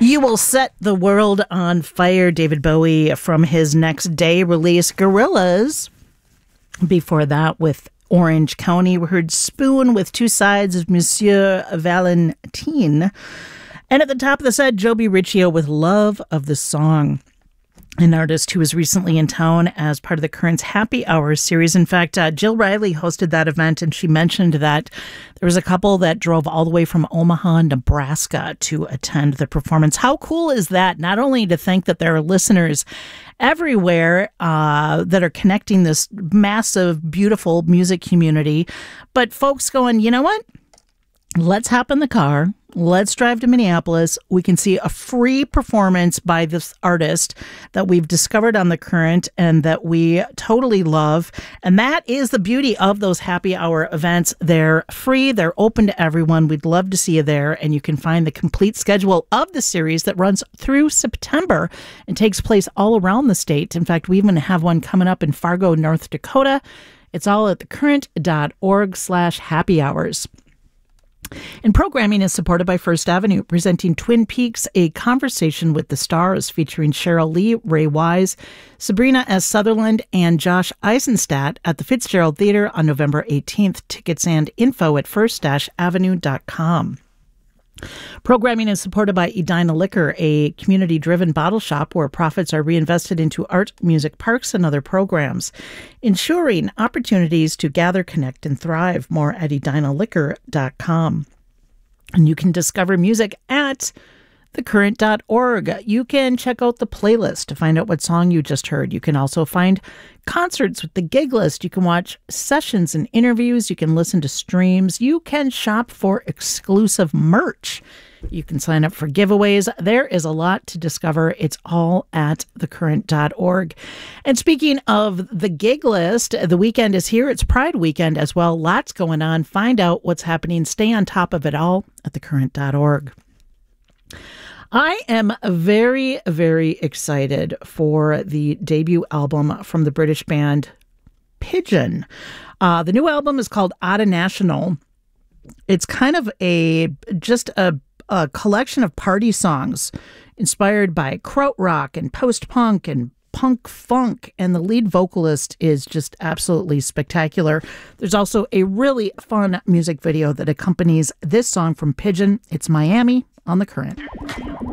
You Will Set the World on Fire, David Bowie, from his Next Day release, Gorillaz. Before that, with Orange County, we heard Spoon with Two Sides of Monsieur Valentine. And at the top of the set, Joby Riccio with Love of the Song, an artist who was recently in town as part of the Currents Happy Hour series. In fact, Jill Riley hosted that event, and she mentioned that there was a couple that drove all the way from Omaha, Nebraska to attend the performance. How cool is that? Not only to think that there are listeners everywhere that are connecting this massive, beautiful music community, but folks going, you know what? Let's hop in the car. Let's drive to Minneapolis. We can see a free performance by this artist that we've discovered on The Current and that we totally love. And that is the beauty of those happy hour events. They're free. They're open to everyone. We'd love to see you there. And you can find the complete schedule of the series that runs through September and takes place all around the state. In fact, we even have one coming up in Fargo, North Dakota. It's all at thecurrent.org/happy hours. And programming is supported by First Avenue, presenting Twin Peaks, A Conversation with the Stars, featuring Cheryl Lee, Ray Wise, Sabrina S. Sutherland, and Josh Eisenstadt at the Fitzgerald Theater on November 18th. Tickets and info at first-avenue.com. Programming is supported by Edina Liquor, a community-driven bottle shop where profits are reinvested into art, music, parks, and other programs, ensuring opportunities to gather, connect, and thrive. More at edinaliquor.com. And you can discover music at thecurrent.org. You can check out the playlist to find out what song you just heard. You can also find concerts with the gig list. You can watch sessions and interviews. You can listen to streams. You can shop for exclusive merch. You can sign up for giveaways. There is a lot to discover. It's all at thecurrent.org. And speaking of the gig list, the weekend is here. It's Pride weekend as well. Lots going on. Find out what's happening. Stay on top of it all at thecurrent.org. I am very, very excited for the debut album from the British band Pigeon. The new album is called Otta National. It's kind of just a collection of party songs inspired by krautrock and post-punk and punk funk, and the lead vocalist is just absolutely spectacular. There's also a really fun music video that accompanies this song from Pigeon. It's Miami on The Current.